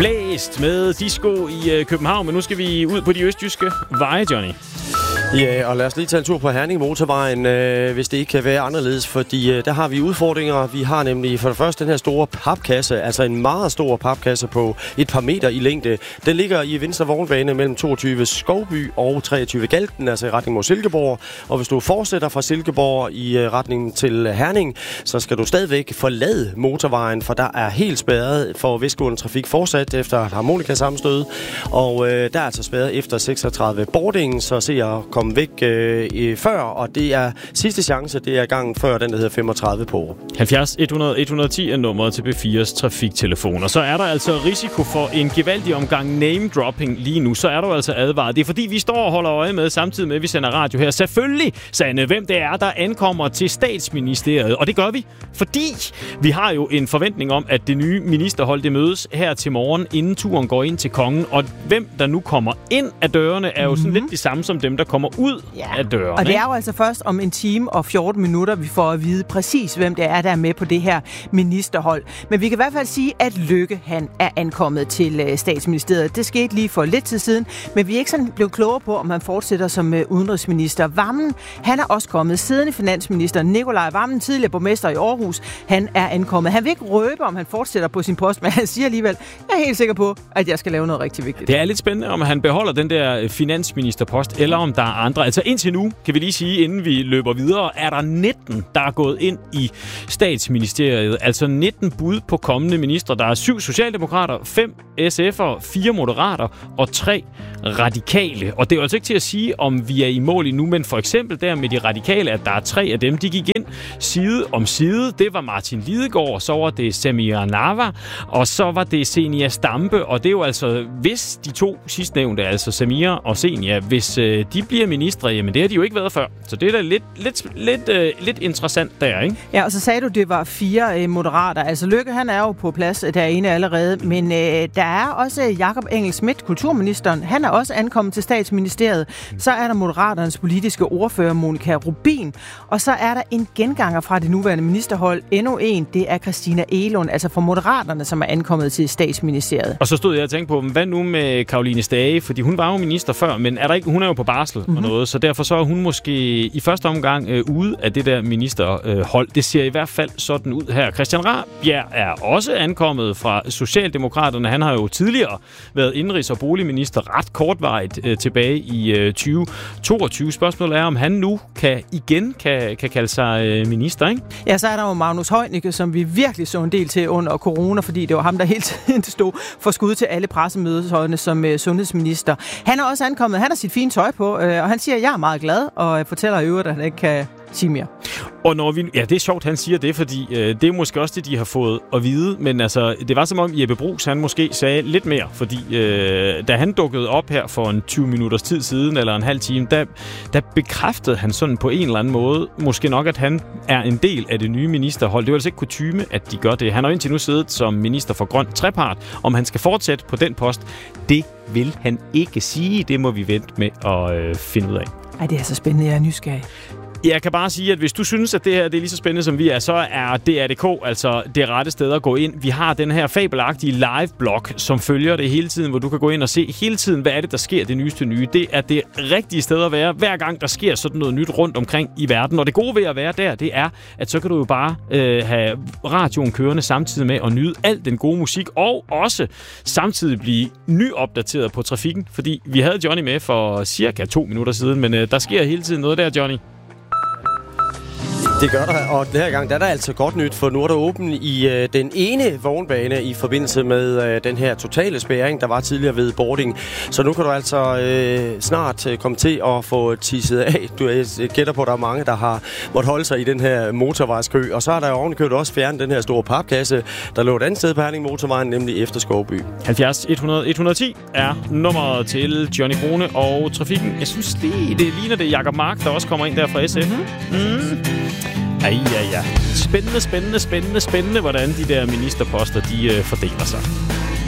blæst med disco i København, men nu skal vi ud på de østjyske veje, Johnny. Ja, og lad os lige tage en tur på Herning Motorvejen, hvis det ikke kan være anderledes, fordi der har vi udfordringer. Vi har nemlig for det første den her store papkasse, altså en meget stor papkasse på et par meter i længde. Den ligger i venstre vognbane mellem 22 Skovby og 23 Galten, altså i retning mod Silkeborg. Og hvis du fortsætter fra Silkeborg i retning til Herning, så skal du stadigvæk forlade motorvejen, for der er helt spærret for vestgående trafik fortsat efter et harmonikasammenstød. Og der er altså spærret efter 36 boarding, så se at komme væk før, og det er sidste chance, det er gangen før den, der hedder 35 på. 70 100 110 er nummeret til B4's trafiktelefon. Og så er der altså risiko for en gevaldig omgang name-dropping lige nu. Så er du altså advaret. Det er fordi, vi står og holder øje med, samtidig med, at vi sender radio her. Selvfølgelig, Sanne, hvem det er, der ankommer til statsministeriet. Og det gør vi, fordi vi har jo en forventning om, at det nye ministerhold, det mødes her til morgen, inden turen går ind til kongen. Og hvem der nu kommer ind af dørene, er jo sådan lidt de samme som dem, der kommer ud af dørene. Og det er jo altså først om en time og 14 minutter, vi får at vide præcis, hvem det er, der er med på det her ministerhold. Men vi kan i hvert fald sige, at Løkke, han er ankommet til statsministeriet. Det skete lige for lidt tid siden, men vi er ikke sådan blevet klogere på, om han fortsætter som udenrigsminister. Vammen, han er også kommet. Siddende finansminister Nikolaj Vammen, tidligere borgmester i Aarhus, han er ankommet. Han vil ikke røbe, om han fortsætter på sin post, men han siger alligevel, jeg er helt sikker på, at jeg skal lave noget rigtig vigtigt. Det er lidt spændende, om han beholder den der finansministerpost, eller om der er andre. Altså indtil nu, kan vi lige sige, inden vi løber videre, er der 19, der er gået ind i statsministeriet. Altså 19 bud på kommende ministre. Der er 7 socialdemokrater, 5 SF'er, 4 moderater og 3 radikale. Og det er jo altså ikke til at sige, om vi er i mål endnu, men for eksempel der med de radikale, at der er 3 af dem, de gik ind side om side. Det var Martin Lidegaard, så var det Samira Nawa, og så var det Zenia Stampe. Og det er jo altså, hvis de 2 sidstnævnte, altså Samira og Zenia, hvis de bliver ministre, jamen det har de jo ikke været før. Så det er da lidt interessant der, ikke? Ja, og så sagde du, det var 4 moderater. Altså Løkke, han er jo på plads derinde allerede, men der er også Jakob Engel-Schmidt, kulturministeren. Han er også ankommet til statsministeriet. Så er der Moderaternes politiske ordfører, Monika Rubin. Og så er der en genganger fra det nuværende ministerhold. Endnu en, det er Christina Egelund, altså fra Moderaterne, som er ankommet til statsministeriet. Og så stod jeg og tænkte på, hvad nu med Caroline Stage? Fordi hun var jo minister før, men er der ikke, hun er jo på barsel og noget, så derfor så er hun måske i første omgang ude af det der ministerhold. Det ser i hvert fald sådan ud her. Christian Rabjerg er også ankommet fra Socialdemokraterne. Han har jo tidligere været indenrigs- og boligminister ret kortvarigt tilbage i 2022. Spørgsmålet er, om han nu kan kalde sig minister, ikke? Ja, så er der jo Magnus Heunicke, som vi virkelig så en del til under corona, fordi det var ham, der hele tiden stod for skud til alle pressemødeshøjene som sundhedsminister. Han er også ankommet. Han har sit fine tøj på, og han siger, at jeg er meget glad, og fortæller i øvrigt, at han ikke kan sige mere. Og når vi, det er sjovt, han siger det, fordi det er måske også det, de har fået at vide, men altså, det var som om Jeppe Brugs, han måske sagde lidt mere, fordi da han dukkede op her for en 20 minutters tid siden, eller en halv time, der bekræftede han sådan på en eller anden måde, måske nok, at han er en del af det nye ministerhold. Det var altså ikke kutyme, at de gør det. Han har indtil nu siddet som minister for grøn trepart. Om han skal fortsætte på den post, det vil han ikke sige. Det må vi vente med at finde ud af. Ej, det er så spændende, jeg er nysgerrig. Jeg kan bare sige, at hvis du synes, at det her det er lige så spændende, som vi er, så er DR.dk altså det rette sted at gå ind. Vi har den her fabelagtige live-blog, som følger det hele tiden, hvor du kan gå ind og se hele tiden, hvad er det, der sker det nyeste nye. Det er det rigtige sted at være, hver gang der sker sådan noget nyt rundt omkring i verden. Og det gode ved at være der, det er, at så kan du jo bare have radioen kørende samtidig med at nyde al den gode musik, og også samtidig blive nyopdateret på trafikken. Fordi vi havde Johnny med for cirka 2 minutter siden, men der sker hele tiden noget der, Johnny. Det gør der, og den her gang der er der altså godt nyt, for nu er der åben i den ene vognbane i forbindelse med den her totale spærring, der var tidligere ved boarding. Så nu kan du altså snart komme til at få tisset af. Du gætter på, at der er mange, der har måttet holde sig i den her motorvejskø. Og så er der ovenikøbet også fjernet den her store papkasse, der lå et andet sted på Herning Motorvejen, nemlig efter Skovby. 70 100 110 er nummeret til Johnny Krone og trafikken. Jeg synes, det ligner det Jakob Mark, der også kommer ind der fra SF. Ja. Spændende, hvordan de der ministerposter, de fordeler sig.